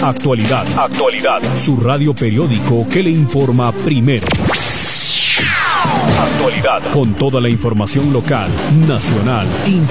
Actualidad. Su radio periódico que le informa primero. Actualidad. Con toda la información local, nacional,